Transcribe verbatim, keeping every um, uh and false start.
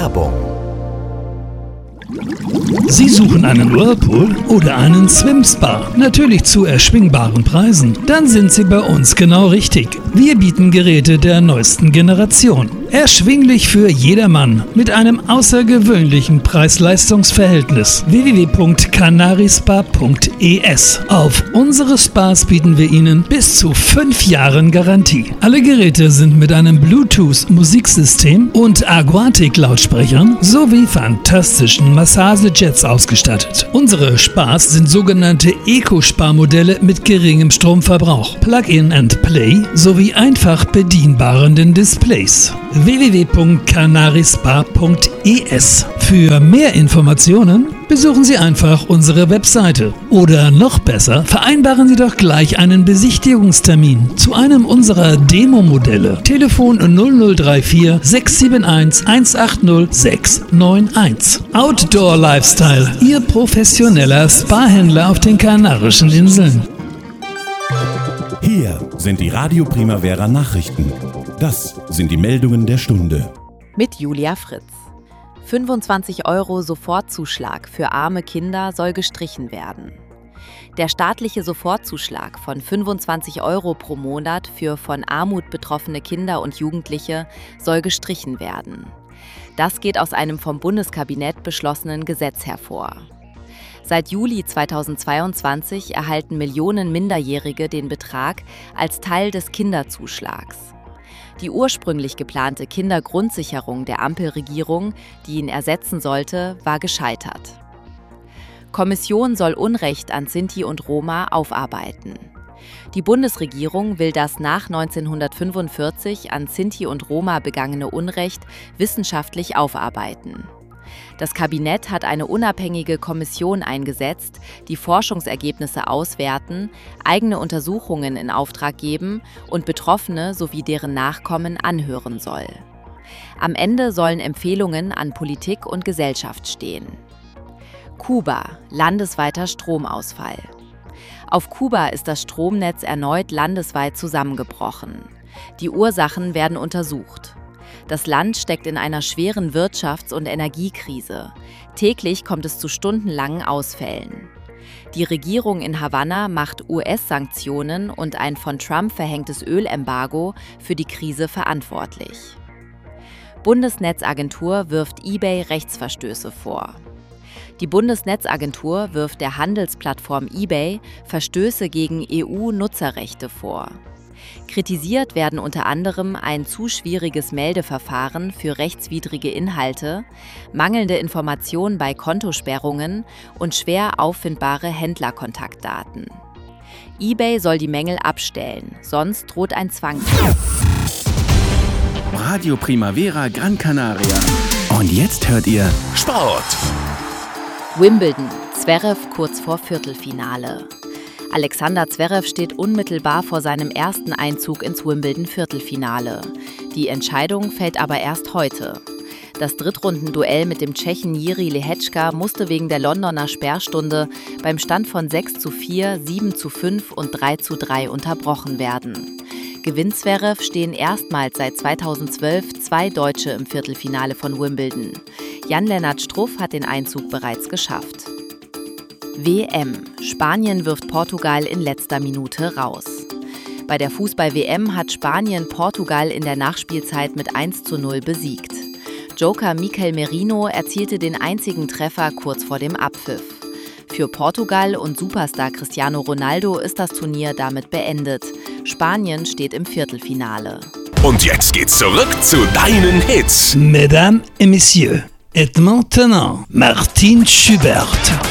Werbung. Sie suchen einen Whirlpool oder einen Swim-Spa, natürlich zu erschwingbaren Preisen? Dann sind Sie bei uns genau richtig. Wir bieten Geräte der neuesten Generation. Erschwinglich für jedermann mit einem außergewöhnlichen Preis-Leistungs-Verhältnis. w w w punkt canarispa punkt e s. Auf unsere Spas bieten wir Ihnen bis zu fünf Jahren Garantie. Alle Geräte sind mit einem Bluetooth-Musiksystem und Aquatic-Lautsprechern sowie fantastischen Massagejets ausgestattet. Unsere Spas sind sogenannte Eco-Spa-Modelle mit geringem Stromverbrauch, Plug-in and Play sowie einfach bedienbaren Displays. w w w punkt canarispa punkt e s. Für mehr Informationen besuchen Sie einfach unsere Webseite. Oder noch besser, vereinbaren Sie doch gleich einen Besichtigungstermin zu einem unserer Demo-Modelle. Telefon null null drei vier sechs sieben eins eins acht null sechs neun eins. Outdoor Lifestyle, Ihr professioneller Spa-Händler auf den Kanarischen Inseln. Hier sind die Radio Primavera Nachrichten. Das sind die Meldungen der Stunde. Mit Julia Fritz. fünfundzwanzig Euro Sofortzuschlag für arme Kinder soll gestrichen werden. Der staatliche Sofortzuschlag von fünfundzwanzig Euro pro Monat für von Armut betroffene Kinder und Jugendliche soll gestrichen werden. Das geht aus einem vom Bundeskabinett beschlossenen Gesetz hervor. Seit Juli zweitausendzweiundzwanzig erhalten Millionen Minderjährige den Betrag als Teil des Kinderzuschlags. Die ursprünglich geplante Kindergrundsicherung der Ampelregierung, die ihn ersetzen sollte, war gescheitert. Kommission soll Unrecht an Sinti und Roma aufarbeiten. Die Bundesregierung will das nach neunzehnhundertfünfundvierzig an Sinti und Roma begangene Unrecht wissenschaftlich aufarbeiten. Das Kabinett hat eine unabhängige Kommission eingesetzt, die Forschungsergebnisse auswerten, eigene Untersuchungen in Auftrag geben und Betroffene sowie deren Nachkommen anhören soll. Am Ende sollen Empfehlungen an Politik und Gesellschaft stehen. Kuba: landesweiter Stromausfall. Auf Kuba ist das Stromnetz erneut landesweit zusammengebrochen. Die Ursachen werden untersucht. Das Land steckt in einer schweren Wirtschafts- und Energiekrise. Täglich kommt es zu stundenlangen Ausfällen. Die Regierung in Havanna macht U S-Sanktionen und ein von Trump verhängtes Ölembargo für die Krise verantwortlich. Bundesnetzagentur wirft eBay Rechtsverstöße vor. Die Bundesnetzagentur wirft der Handelsplattform eBay Verstöße gegen E U-Nutzerrechte vor. Kritisiert werden unter anderem ein zu schwieriges Meldeverfahren für rechtswidrige Inhalte, mangelnde Informationen bei Kontosperrungen und schwer auffindbare Händlerkontaktdaten. eBay soll die Mängel abstellen, sonst droht ein Zwangskauf. Radio Primavera Gran Canaria. Und jetzt hört ihr Sport. Wimbledon, Zverev kurz vor Viertelfinale. Alexander Zverev steht unmittelbar vor seinem ersten Einzug ins Wimbledon-Viertelfinale. Die Entscheidung fällt aber erst heute. Das Drittrundenduell mit dem Tschechen Jiří Lehečka musste wegen der Londoner Sperrstunde beim Stand von sechs zu vier, sieben zu fünf und drei zu drei unterbrochen werden. Gewinnt Zverev, stehen erstmals seit zweitausendzwölf zwei Deutsche im Viertelfinale von Wimbledon. Jan-Lennart Struff hat den Einzug bereits geschafft. W M. Spanien wirft Portugal in letzter Minute raus. Bei der Fußball-W M hat Spanien Portugal in der Nachspielzeit mit eins zu null besiegt. Joker Mikel Merino erzielte den einzigen Treffer kurz vor dem Abpfiff. Für Portugal und Superstar Cristiano Ronaldo ist das Turnier damit beendet. Spanien steht im Viertelfinale. Und jetzt geht's zurück zu deinen Hits. Mesdames et Messieurs, et maintenant Martin Schubert.